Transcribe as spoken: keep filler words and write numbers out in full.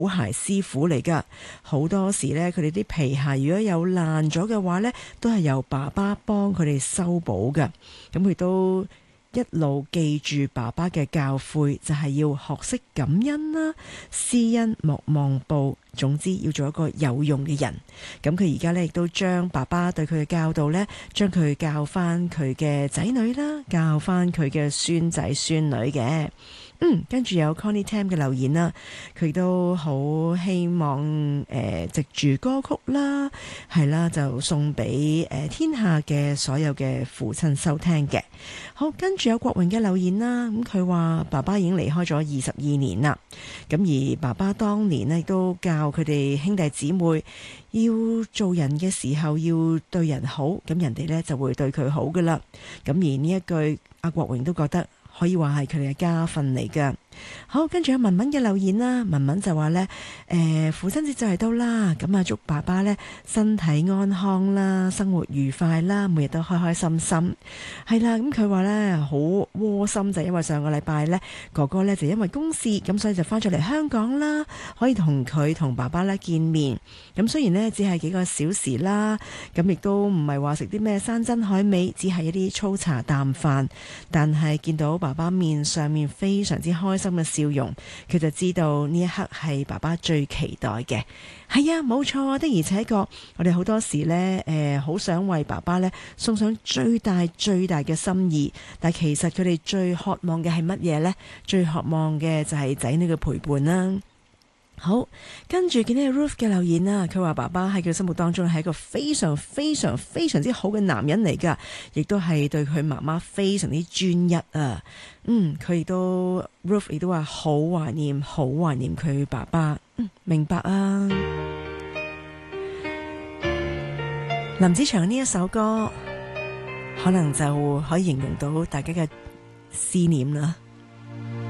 鞋師傅嚟噶，好多時呢，佢哋啲皮鞋如果有爛咗嘅話呢，都係由爸爸幫佢哋修補噶。咁佢都一路記住爸爸嘅教誨，就係要學識感恩啦，施恩莫忘報，總之要做一個有用嘅人。咁佢而家呢，亦都將爸爸對佢嘅教導呢，將佢教翻佢嘅仔女啦，教翻佢嘅孫仔孫女嘅。嗯，跟住有 Connie Tam 嘅留言啦，佢都好希望誒、呃、藉住歌曲啦，係啦，就送俾誒、呃、天下嘅所有嘅父親收聽嘅。好，跟住有國榮嘅留言啦，咁佢話爸爸已經離開咗二十二年啦，咁而爸爸當年呢都教佢哋兄弟姊妹要做人嘅時候要對人好，咁人哋呢就會對佢好噶啦。咁而呢一句阿國榮都覺得可以話係佢哋嘅家訓嚟噶。好，跟住有文文嘅留言啦，文文就話呢，誒、呃，父親節就嚟到啦，咁啊祝爸爸呢身體安康啦，生活愉快啦，每日都開開心心。係啦，咁佢話呢好窩心，就因為上個禮拜呢哥哥呢就因為公事，咁所以就翻咗嚟香港啦，可以同佢同爸爸呢見面。咁雖然呢只係幾個小時啦，咁亦都唔係話食啲咩山珍海味，只係一啲粗茶淡飯，但係見到爸爸面上面非常之開心嘅笑容，佢就知道呢一刻係爸爸最期待嘅。係啊，冇錯，的而且確，我哋好多時呢，誒、呃，好想為爸爸呢送上最大最大嘅心意，但其實佢哋最渴望嘅係乜嘢呢？最渴望嘅就係仔女嘅陪伴啦。好，跟住見到 Ruth 嘅留言啦，佢話爸爸喺佢心目當中係一個非常非常非常之好嘅男人嚟噶，亦都係對佢媽媽非常之專一啊。嗯，佢亦都 Ruth 亦都話好懷念，好懷念佢爸爸。嗯，明白啊。林子祥呢一首歌，可能就可以形容到大家嘅思念啦。